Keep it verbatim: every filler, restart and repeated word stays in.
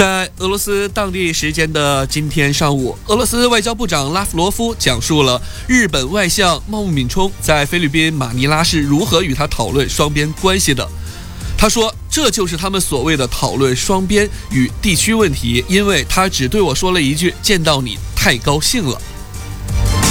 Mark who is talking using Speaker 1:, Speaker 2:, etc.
Speaker 1: 在俄罗斯当地时间的今天上午，俄罗斯外交部长拉夫罗夫讲述了日本外相茂木敏充在菲律宾马尼拉是如何与他讨论双边关系的。他说，这就是他们所谓的讨论双边与地区问题，因为他只对我说了一句：见到你太高兴了。